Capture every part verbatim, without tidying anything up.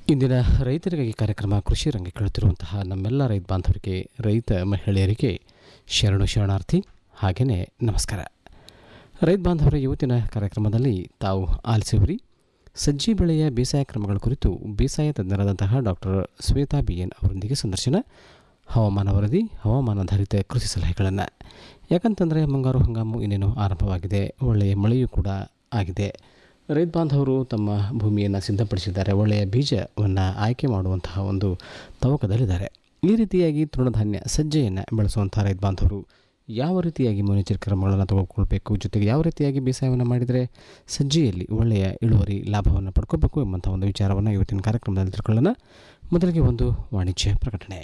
ಇಂದಿನ ರೈತರಿಗಾಗಿ ಕಾರ್ಯಕ್ರಮ ಕೃಷಿ ರಂಗ ಕೇಳುತ್ತಿರುವಂತಹ ನಮ್ಮೆಲ್ಲ ರೈತ ಬಾಂಧವರಿಗೆ, ರೈತ ಮಹಿಳೆಯರಿಗೆ ಶರಣು ಶರಣಾರ್ಥಿ, ಹಾಗೆಯೇ ನಮಸ್ಕಾರ. ರೈತ ಬಾಂಧವರ ಇವತ್ತಿನ ಕಾರ್ಯಕ್ರಮದಲ್ಲಿ ತಾವು ಆಲಿಸುವರಿ ಸಜ್ಜಿ ಬೆಳೆಯ ಬೇಸಾಯ ಕ್ರಮಗಳ ಕುರಿತು ಬೇಸಾಯ ತಜ್ಞರಾದಂತಹ ಡಾಕ್ಟರ್ ಶ್ವೇತಾ ಬಿ ಎನ್ ಅವರೊಂದಿಗೆ ಸಂದರ್ಶನ, ಹವಾಮಾನ ವರದಿ, ಹವಾಮಾನಾಧಾರಿತ ಕೃಷಿ ಸಲಹೆಗಳನ್ನು. ಯಾಕಂತಂದರೆ ಮುಂಗಾರು ಹಂಗಾಮು ಇನ್ನೇನು ಆರಂಭವಾಗಿದೆ, ಒಳ್ಳೆಯ ಮಳೆಯೂ ಕೂಡ ಆಗಿದೆ. ರೈತ ಬಾಂಧವರು ತಮ್ಮ ಭೂಮಿಯನ್ನು ಸಿದ್ಧಪಡಿಸಿದ್ದಾರೆ, ಒಳ್ಳೆಯ ಬೀಜವನ್ನು ಆಯ್ಕೆ ಮಾಡುವಂತಹ ಒಂದು ತವಕದಲ್ಲಿದ್ದಾರೆ. ಈ ರೀತಿಯಾಗಿ ತೃಣಧಾನ್ಯ ಸಜ್ಜೆಯನ್ನು ಬೆಳೆಸುವಂಥ ರೈತ ಬಾಂಧವರು ಯಾವ ರೀತಿಯಾಗಿ ಮುನ್ನೆಚ್ಚರಿಕೆ ಕ್ರಮಗಳನ್ನು ತೆಗೆದುಕೊಳ್ಬೇಕು, ಜೊತೆಗೆ ಯಾವ ರೀತಿಯಾಗಿ ಬೇಸಾಯವನ್ನು ಮಾಡಿದರೆ ಸಜ್ಜೆಯಲ್ಲಿ ಒಳ್ಳೆಯ ಇಳುವರಿ ಲಾಭವನ್ನು ಪಡ್ಕೋಬೇಕು ಎಂಬಂಥ ಒಂದು ವಿಚಾರವನ್ನು ಇವತ್ತಿನ ಕಾರ್ಯಕ್ರಮದಲ್ಲಿ ತಿಳ್ಕೊಳ್ಳೋಣ. ಮೊದಲಿಗೆ ಒಂದು ವಾಣಿಜ್ಯ ಪ್ರಕಟಣೆ.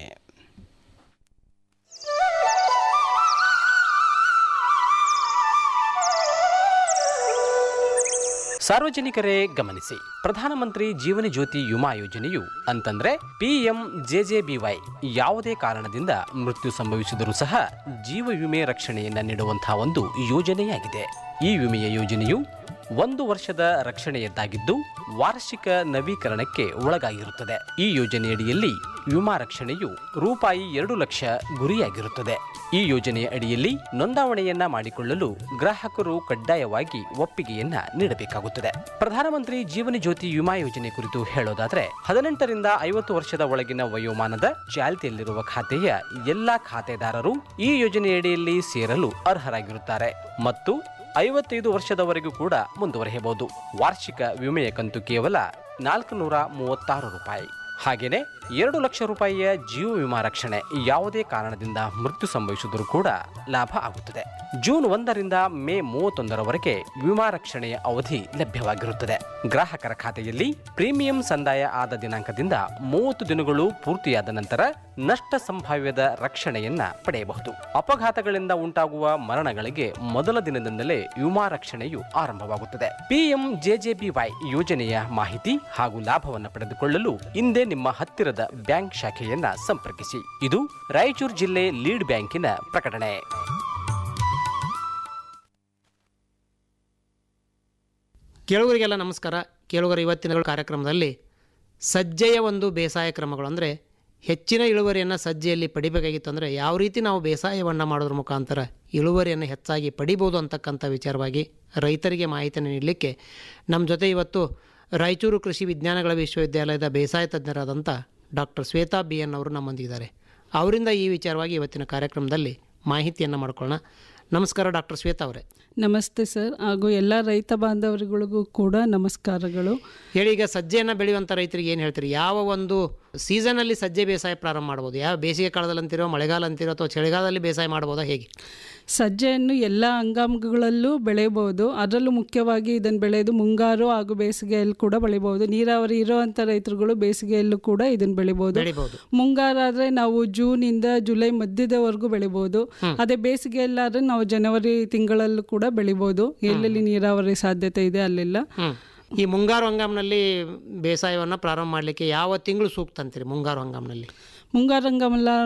ಸಾರ್ವಜನಿಕರೇ ಗಮನಿಸಿ, ಪ್ರಧಾನಮಂತ್ರಿ ಜೀವನ ಜ್ಯೋತಿ ವಿಮಾ ಯೋಜನೆಯು ಅಂತಂದ್ರೆ ಪಿಎಂ ಜೆಜೆಬಿವೈ ಯಾವುದೇ ಕಾರಣದಿಂದ ಮೃತ್ಯು ಸಂಭವಿಸಿದರೂ ಸಹ ಜೀವ ವಿಮೆ ರಕ್ಷಣೆಯನ್ನ ನೀಡುವಂತಹ ಒಂದು ಯೋಜನೆಯಾಗಿದೆ. ಈ ವಿಮೆಯ ಯೋಜನೆಯು ಒಂದು ವರ್ಷದ ರಕ್ಷಣೆಯದ್ದಾಗಿದ್ದು ವಾರ್ಷಿಕ ನವೀಕರಣಕ್ಕೆ ಒಳಗಾಗಿರುತ್ತದೆ. ಈ ಯೋಜನೆಯಡಿಯಲ್ಲಿ ವಿಮಾ ರಕ್ಷಣೆಯು ರೂಪಾಯಿ ಎರಡು ಲಕ್ಷ ಗುರಿಯಾಗಿರುತ್ತದೆ. ಈ ಯೋಜನೆಯ ಅಡಿಯಲ್ಲಿ ನೋಂದಾವಣೆಯನ್ನ ಮಾಡಿಕೊಳ್ಳಲು ಗ್ರಾಹಕರು ಕಡ್ಡಾಯವಾಗಿ ಒಪ್ಪಿಗೆಯನ್ನ ನೀಡಬೇಕಾಗುತ್ತದೆ. ಪ್ರಧಾನಮಂತ್ರಿ ಜೀವನ ಜ್ಯೋತಿ ವಿಮಾ ಯೋಜನೆ ಕುರಿತು ಹೇಳೋದಾದ್ರೆ, ಹದಿನೆಂಟರಿಂದ ಐವತ್ತು ವರ್ಷದ ಒಳಗಿನ ವಯೋಮಾನದ ಚಾಲ್ತಿಯಲ್ಲಿರುವ ಖಾತೆಯ ಎಲ್ಲಾ ಖಾತೆದಾರರು ಈ ಯೋಜನೆಯಡಿಯಲ್ಲಿ ಸೇರಲು ಅರ್ಹರಾಗಿರುತ್ತಾರೆ ಮತ್ತು ಐವತ್ತೈದು ವರ್ಷದವರೆಗೂ ಕೂಡ ಮುಂದುವರೆಯಬಹುದು. ವಾರ್ಷಿಕ ವಿಮೆಯ ಕಂತು ಕೇವಲ ನಾಲ್ಕು ನೂರ ಮೂವತ್ತಾರು ರೂಪಾಯಿ. ಹಾಗೆಯೇ ಎರಡು ಲಕ್ಷ ರೂಪಾಯಿಯ ಜೀವ ವಿಮಾ ರಕ್ಷಣೆ ಯಾವುದೇ ಕಾರಣದಿಂದ ಮೃತ್ಯು ಸಂಭವಿಸಿದರೂ ಕೂಡ ಲಾಭ ಆಗುತ್ತದೆ. ಜೂನ್ ಒಂದರಿಂದ ಮೇ ಮೂವತ್ತೊಂದರವರೆಗೆ ವಿಮಾ ರಕ್ಷಣೆಯ ಅವಧಿ ಲಭ್ಯವಾಗಿರುತ್ತದೆ. ಗ್ರಾಹಕರ ಖಾತೆಯಲ್ಲಿ ಪ್ರೀಮಿಯಂ ಸಂದಾಯ ಆದ ದಿನಾಂಕದಿಂದ ಮೂವತ್ತು ದಿನಗಳು ಪೂರ್ತಿಯಾದ ನಂತರ ನಷ್ಟ ಸಂಭಾವ್ಯದ ರಕ್ಷಣೆಯನ್ನ ಪಡೆಯಬಹುದು. ಅಪಘಾತಗಳಿಂದ ಉಂಟಾಗುವ ಮರಣಗಳಿಗೆ ಮೊದಲ ದಿನದಿಂದಲೇ ವಿಮಾ ರಕ್ಷಣೆಯು ಆರಂಭವಾಗುತ್ತದೆ. ಪಿಎಂ ಜೆಜೆಬಿವೈ ಯೋಜನೆಯ ಮಾಹಿತಿ ಹಾಗೂ ಲಾಭವನ್ನು ಪಡೆದುಕೊಳ್ಳಲು ಹಿಂದೆ ನಿಮ್ಮ ಹತ್ತಿರದ ಬ್ಯಾಂಕ್ ಶಾಖೆಯನ್ನ ಸಂಪರ್ಕಿಸಿ. ಇದು ರಾಯಚೂರು ಜಿಲ್ಲೆ ಲೀಡ್ ಬ್ಯಾಂಕಿನ ಪ್ರಕಟಣೆ. ಕೇಳುಗರಿಗೆಲ್ಲ ನಮಸ್ಕಾರ. ಕೇಳುಗರ ಇವತ್ತಿನ ಕಾರ್ಯಕ್ರಮದಲ್ಲಿ ಸಜ್ಜೆಯ ಒಂದು ಬೇಸಾಯ ಕ್ರಮಗಳು, ಅಂದರೆ ಹೆಚ್ಚಿನ ಇಳುವರಿಯನ್ನು ಸಜ್ಜೆಯಲ್ಲಿ ಪಡಿಬೇಕಾಗಿತ್ತು ಅಂದರೆ ಯಾವ ರೀತಿ ನಾವು ಬೇಸಾಯವನ್ನು ಮಾಡೋದ್ರ ಮುಖಾಂತರ ಇಳುವರಿಯನ್ನು ಹೆಚ್ಚಾಗಿ ಪಡಿಬೋದು ಅಂತಕ್ಕಂಥ ವಿಚಾರವಾಗಿ ರೈತರಿಗೆ ಮಾಹಿತಿಯನ್ನು ನೀಡಲಿಕ್ಕೆ ನಮ್ಮ ಜೊತೆ ಇವತ್ತು ರಾಯಚೂರು ಕೃಷಿ ವಿಜ್ಞಾನಗಳ ವಿಶ್ವವಿದ್ಯಾಲಯದ ಬೇಸಾಯ ತಜ್ಞರಾದಂಥ ಡಾಕ್ಟರ್ ಶ್ವೇತಾ ಬಿ ಎನ್ ಅವರು ನಮ್ಮೊಂದಿಗಿದ್ದಾರೆ. ಅವರಿಂದ ಈ ವಿಚಾರವಾಗಿ ಇವತ್ತಿನ ಕಾರ್ಯಕ್ರಮದಲ್ಲಿ ಮಾಹಿತಿಯನ್ನು ಮಾಡ್ಕೊಳ್ಳೋಣ. ನಮಸ್ಕಾರ ಡಾಕ್ಟರ್ ಶ್ವೇತಾ ಅವರೇ. ನಮಸ್ತೆ ಸರ್, ಹಾಗೂ ಎಲ್ಲ ರೈತ ಬಾಂಧವರಿಗಳಿಗೂ ಕೂಡ ನಮಸ್ಕಾರಗಳು. ಹೇಳಿ, ಈಗ ಸಜ್ಜೆಯನ್ನು ಬೆಳೆಯುವಂಥ ರೈತರಿಗೆ ಏನು ಹೇಳ್ತೀರಿ? ಯಾವ ಒಂದು ಸೀಸನಲ್ಲಿ ಸಜ್ಜೆ ಬೇಸಾಯ ಪ್ರಾರಂಭ ಮಾಡ್ಬೋದು? ಯಾವ ಬೇಸಿಗೆ ಕಾಲದಲ್ಲಿ ಅಂತಿರೋ, ಮಳೆಗಾಲ ಅಂತಿರೋ, ಅಥವಾ ಚಳಿಗಾಲದಲ್ಲಿ ಬೇಸಾಯ ಮಾಡ್ಬೋದಾ? ಹೇಗೆ? ಸಜ್ಜೆಯನ್ನು ಎಲ್ಲ ಅಂಗಾಂಗಗಳಲ್ಲೂ ಬೆಳೆಯಬಹುದು. ಅದರಲ್ಲೂ ಮುಖ್ಯವಾಗಿ ಇದನ್ನು ಬೆಳೆಯೋದು ಮುಂಗಾರು ಹಾಗೂ ಬೇಸಿಗೆಯಲ್ಲಿ ಕೂಡ ಬೆಳಿಬಹುದು. ನೀರಾವರಿ ಇರುವಂಥ ರೈತರುಗಳು ಬೇಸಿಗೆಯಲ್ಲೂ ಕೂಡ ಇದನ್ನು ಬೆಳಿಬಹುದು. ಮುಂಗಾರಾದರೆ ನಾವು ಜೂನಿಂದ ಜುಲೈ ಮಧ್ಯದವರೆಗೂ ಬೆಳಿಬಹುದು. ಅದೇ ಬೇಸಿಗೆಯಲ್ಲಾದರೆ ನಾವು ಜನವರಿ ತಿಂಗಳಲ್ಲೂ ಕೂಡ ಬೆಳಿಬಹುದು, ಎಲ್ಲೆಲ್ಲಿ ನೀರಾವರಿ ಸಾಧ್ಯತೆ ಇದೆ ಅಲ್ಲೆಲ್ಲ. ಈ ಮುಂಗಾರು ಹಂಗಾಮಿನಲ್ಲಿ ಬೇಸಾಯವನ್ನು ಪ್ರಾರಂಭ ಮಾಡಲಿಕ್ಕೆ ಯಾವ ತಿಂಗಳು ಸೂಕ್ತ ಅಂತೀರಿ? ಮುಂಗಾರು ಹಂಗಾಮಿನಲ್ಲಿ ಮುಂಗಾರು ಹಂಗಾಮಲ್ಲ